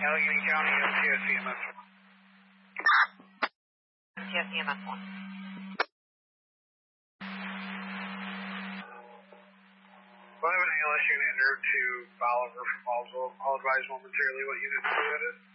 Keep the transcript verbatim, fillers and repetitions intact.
Allegheny County, M T S E M S one. M T S E M S one. Well, I have an A L S unit in route to Bolivar from Ballsville. I'll advise momentarily what unit that is.